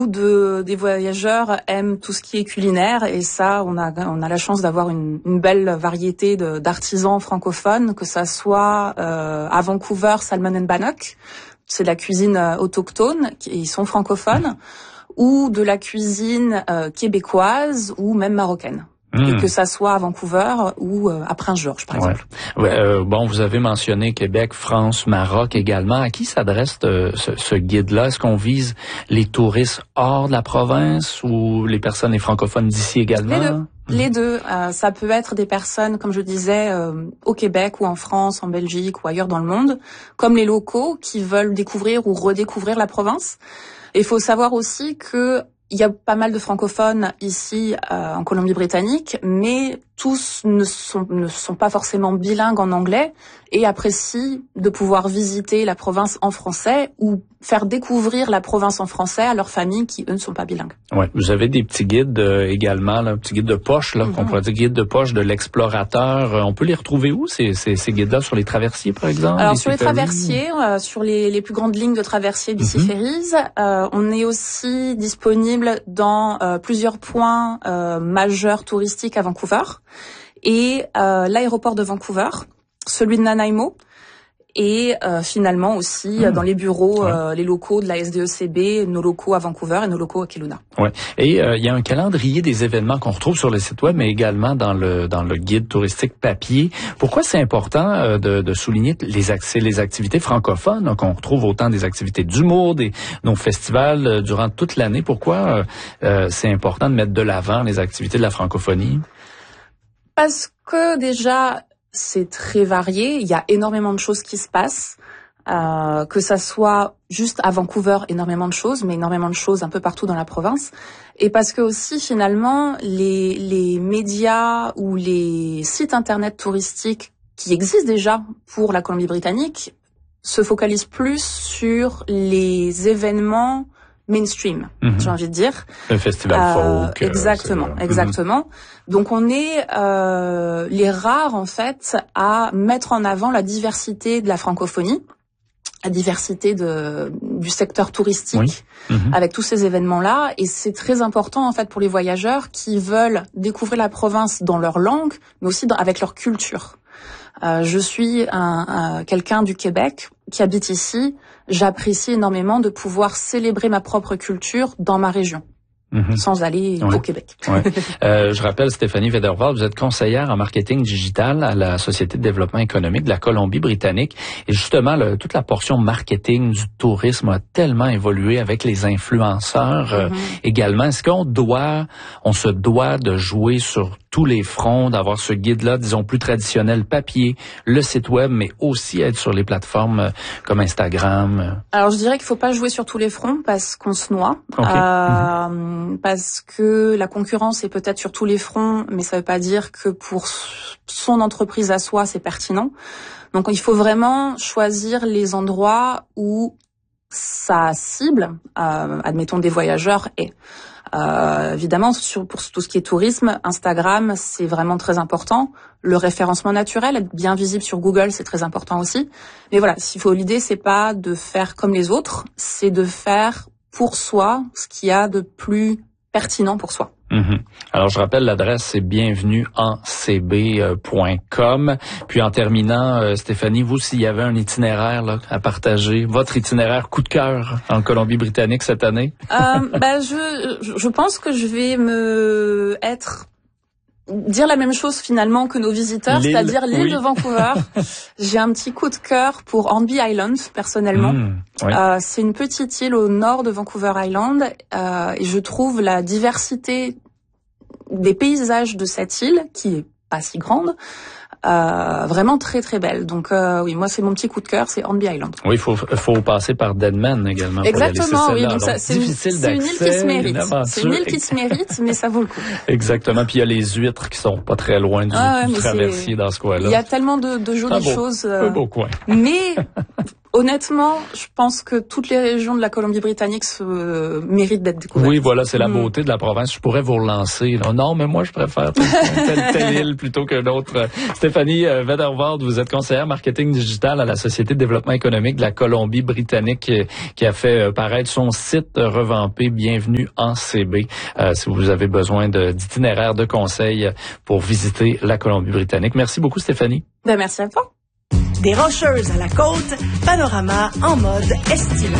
des voyageurs aiment tout ce qui est culinaire et ça, on a la chance d'avoir une belle variété d'artisans francophones, que ça soit à Vancouver, Salmon and Bannock, c'est de la cuisine autochtone, ils sont francophones, ou de la cuisine québécoise ou même marocaine. Et que ça soit à Vancouver ou à Prince-Georges, par exemple. Bon, vous avez mentionné Québec, France, Maroc également. À qui s'adresse ce guide-là? Est-ce qu'on vise les touristes hors de la province ou les personnes, les francophones d'ici également? Les deux. Ça peut être des personnes, comme je disais, au Québec ou en France, en Belgique ou ailleurs dans le monde, comme les locaux qui veulent découvrir ou redécouvrir la province. Et il faut savoir aussi que il y a pas mal de francophones ici en Colombie-Britannique, mais tous ne sont pas forcément bilingues en anglais et apprécient de pouvoir visiter la province en français ou faire découvrir la province en français à leurs familles qui, eux, ne sont pas bilingues. Ouais, vous avez des petits guides également, là, un petit guide de poche, là, qu'on pourrait dire guide de poche de l'explorateur. On peut les retrouver où, ces guides-là, sur les traversiers, par exemple? Alors, sur les traversiers, sur les plus grandes lignes de traversiers BC Ferries, on est aussi disponible dans plusieurs points majeurs touristiques à Vancouver et l'aéroport de Vancouver, celui de Nanaimo, et finalement aussi dans les bureaux, les locaux de la SDECB, nos locaux à Vancouver et nos locaux à Kelowna. Ouais. Et il y a un calendrier des événements qu'on retrouve sur le site web, mais également dans le guide touristique papier. Pourquoi c'est important de souligner les activités francophones, hein, qu'on retrouve autant des activités d'humour, nos festivals durant toute l'année? Pourquoi c'est important de mettre de l'avant les activités de la francophonie? Parce que déjà, c'est très varié. Il y a énormément de choses qui se passent. Que ça soit juste à Vancouver, énormément de choses, mais énormément de choses un peu partout dans la province. Et parce que aussi, finalement, les médias ou les sites internet touristiques qui existent déjà pour la Colombie-Britannique se focalisent plus sur les événements mainstream, j'ai envie de dire. Le festival folk. Exactement. Donc on est les rares en fait à mettre en avant la diversité de la francophonie, la diversité du secteur touristique avec tous ces événements-là, et c'est très important en fait pour les voyageurs qui veulent découvrir la province dans leur langue, mais aussi avec leur culture. Je suis quelqu'un du Québec qui habite ici. J'apprécie énormément de pouvoir célébrer ma propre culture dans ma région. Sans aller au Québec. Je rappelle, Stéphanie Vedervald, vous êtes conseillère en marketing digital à la Société de développement économique de la Colombie-Britannique. Et justement, toute la portion marketing du tourisme a tellement évolué avec les influenceurs également. Est-ce on se doit de jouer sur tous les fronts, d'avoir ce guide-là, disons, plus traditionnel, papier, le site web, mais aussi être sur les plateformes comme Instagram? Alors, je dirais qu'il faut pas jouer sur tous les fronts parce qu'on se noie. Parce que la concurrence est peut-être sur tous les fronts, mais ça veut pas dire que pour son entreprise à soi, c'est pertinent. Donc, il faut vraiment choisir les endroits où sa cible, admettons des voyageurs, est. Évidemment, pour tout ce qui est tourisme, Instagram, c'est vraiment très important. Le référencement naturel, être bien visible sur Google, c'est très important aussi. Mais voilà, l'idée, c'est pas de faire comme les autres, c'est de faire pour soi ce qu'il y a de plus pertinent pour soi. Alors, je rappelle l'adresse, c'est bienvenueencb.com. Puis en terminant, Stéphanie, vous, s'il y avait un itinéraire là, à partager, votre itinéraire coup de cœur en Colombie-Britannique cette année? Je pense que je vais dire la même chose finalement que nos visiteurs, c'est-à-dire l'île de Vancouver. J'ai un petit coup de cœur pour Hornby Island, personnellement. C'est une petite île au nord de Vancouver Island et je trouve la diversité des paysages de cette île, qui est pas si grande, vraiment très très belle. Donc oui, moi c'est mon petit coup de cœur, c'est Hornby Island. Oui, faut passer par Deadman également. Exactement, pour oui. Donc ça, c'est une île qui se mérite. C'est une île qui se mérite, mais ça vaut le coup. Exactement. Puis il y a les huîtres qui sont pas très loin du traversier dans ce coin-là. Il y a tellement de jolies choses. Un beau coin. Mais Honnêtement, je pense que toutes les régions de la Colombie-Britannique méritent d'être découvertes. Oui, voilà, c'est la beauté de la province. Je pourrais vous relancer. Là. Non, mais moi, je préfère telle île plutôt qu'une autre. Stéphanie Wederveld, vous êtes conseillère marketing digital à la Société de développement économique de la Colombie-Britannique qui a fait paraître son site revampé Bienvenue en CB. Si vous avez besoin d'itinéraires, de conseils pour visiter la Colombie-Britannique. Merci beaucoup, Stéphanie. Merci à toi. Des Rocheuses à la côte, panorama en mode estival.